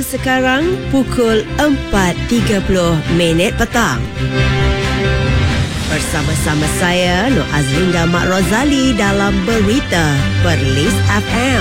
sekarang pukul 4.30 petang. Bersama-sama saya, Nur Azlinda Mak Rozali dalam Berita Perlis FM.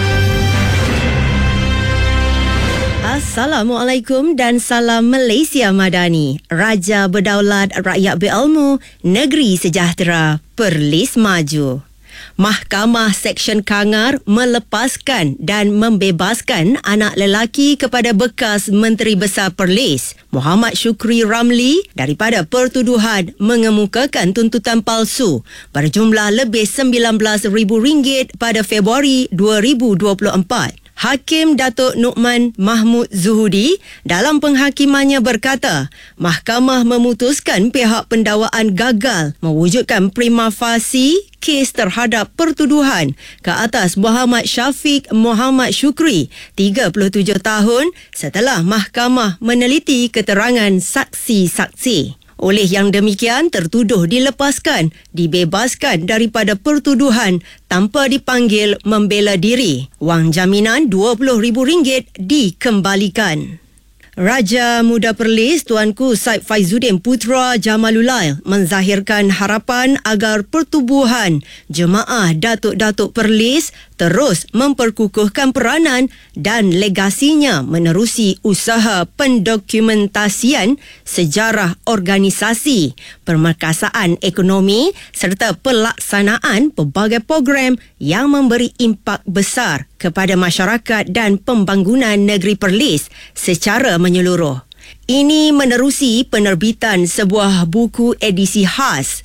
Assalamualaikum dan salam Malaysia Madani. Raja berdaulat, rakyat berilmu, negeri sejahtera, Perlis maju. Mahkamah Seksyen Kangar melepaskan dan membebaskan anak lelaki kepada bekas Menteri Besar Perlis, Muhammad Shukri Ramli, daripada pertuduhan mengemukakan tuntutan palsu berjumlah lebih RM19,000 pada Februari 2024. Hakim Datuk Nukman Mahmud Zuhudi dalam penghakimannya berkata, mahkamah memutuskan pihak pendakwaan gagal mewujudkan prima facie kes terhadap pertuduhan ke atas Muhammad Syafiq Muhammad Shukri, 37 tahun, setelah mahkamah meneliti keterangan saksi-saksi. Oleh yang demikian, tertuduh dilepaskan, dibebaskan daripada pertuduhan tanpa dipanggil membela diri. Wang jaminan RM20,000 dikembalikan. Raja Muda Perlis Tuanku Said Faizuddin Putra Jamalulail menzahirkan harapan agar pertubuhan jemaah Datuk-Datuk Perlis terus memperkukuhkan peranan dan legasinya menerusi usaha pendokumentasian sejarah organisasi, permerkasaan ekonomi serta pelaksanaan pelbagai program yang memberi impak besar kepada masyarakat dan pembangunan negeri Perlis secara menyeluruh. Ini menerusi penerbitan sebuah buku edisi khas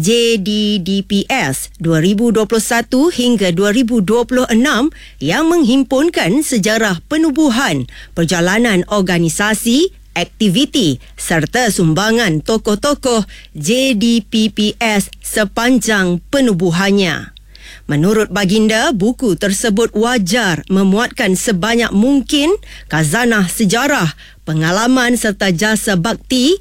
JDDPS 2021 hingga 2026 yang menghimpunkan sejarah penubuhan, perjalanan organisasi, aktiviti serta sumbangan tokoh-tokoh JDPPS sepanjang penubuhannya. Menurut baginda, buku tersebut wajar memuatkan sebanyak mungkin khazanah sejarah, pengalaman serta jasa bakti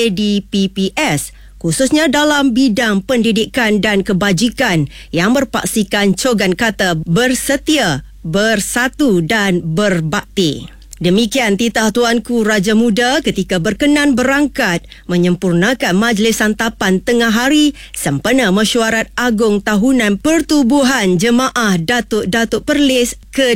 JDPPS, khususnya dalam bidang pendidikan dan kebajikan yang berpaksikan cogan kata bersetia, bersatu dan berbakti. Demikian titah Tuanku Raja Muda ketika berkenan berangkat menyempurnakan Majlis Santapan Tengah Hari sempena Mesyuarat Agung Tahunan Pertubuhan Jemaah Datuk-Datuk Perlis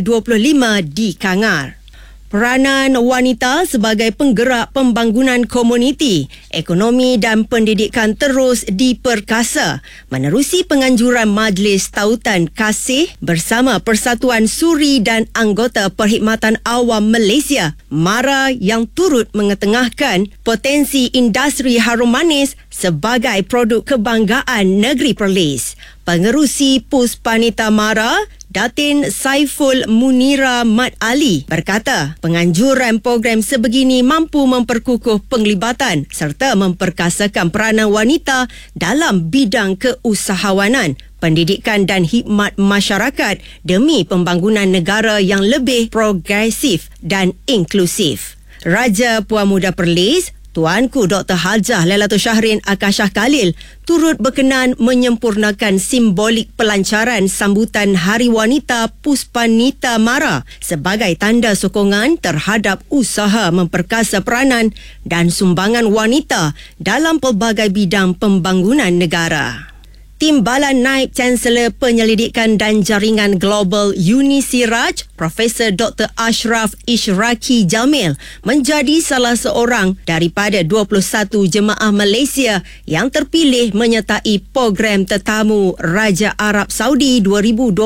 ke-25 di Kangar. Peranan wanita sebagai penggerak pembangunan komuniti, ekonomi dan pendidikan terus diperkasa menerusi penganjuran Majlis Tautan Kasih bersama Persatuan Suri dan anggota Perkhidmatan Awam Malaysia, MARA, yang turut mengetengahkan potensi industri harum manis sebagai produk kebanggaan negeri Perlis. Pengerusi Puspanita MARA, Datin Saiful Munira Mat Ali berkata, penganjuran program sebegini mampu memperkukuh penglibatan serta memperkasakan peranan wanita dalam bidang keusahawanan, pendidikan dan khidmat masyarakat demi pembangunan negara yang lebih progresif dan inklusif. Raja Puan Muda Perlis Tuanku Dr. Hajah Lailatul Syahrin Akashah Khalil turut berkenan menyempurnakan simbolik pelancaran sambutan Hari Wanita Puspanita MARA sebagai tanda sokongan terhadap usaha memperkasa peranan dan sumbangan wanita dalam pelbagai bidang pembangunan negara. Timbalan Naib Chancellor Penyelidikan dan Jaringan Global Unisiraj, Profesor Dr. Ashraf Ishraqi Jamil menjadi salah seorang daripada 21 jemaah Malaysia yang terpilih menyertai program tetamu Raja Arab Saudi 2026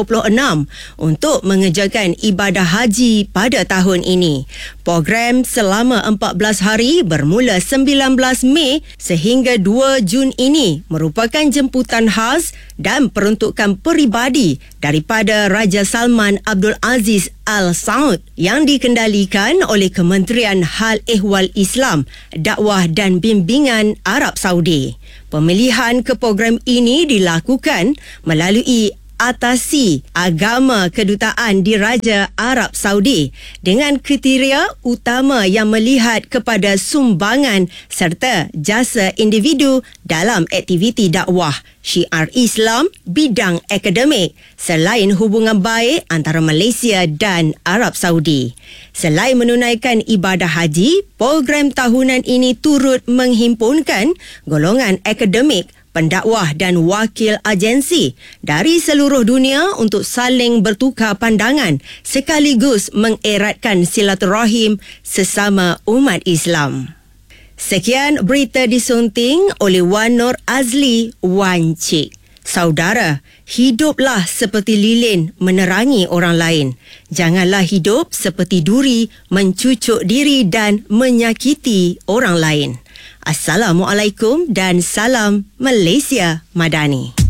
untuk mengerjakan ibadah haji pada tahun ini. Program selama 14 hari bermula 19 Mei sehingga 2 Jun ini merupakan jemputan khas dan peruntukan peribadi daripada Raja Salman Abdul Aziz Al Saud yang dikendalikan oleh Kementerian Hal Ehwal Islam, Dakwah dan Bimbingan Arab Saudi. Pemilihan ke program ini dilakukan melalui atasi agama kedutaan Diraja Arab Saudi dengan kriteria utama yang melihat kepada sumbangan serta jasa individu dalam aktiviti dakwah syiar Islam bidang akademik selain hubungan baik antara Malaysia dan Arab Saudi. Selain menunaikan ibadah haji, program tahunan ini turut menghimpunkan golongan akademik, pendakwah dan wakil agensi dari seluruh dunia untuk saling bertukar pandangan sekaligus mengeratkan silaturahim sesama umat Islam. Sekian berita disunting oleh Wan Nur Azli Wan Cik. Saudara, hiduplah seperti lilin menerangi orang lain. Janganlah hidup seperti duri mencucuk diri dan menyakiti orang lain. Assalamualaikum dan salam Malaysia Madani.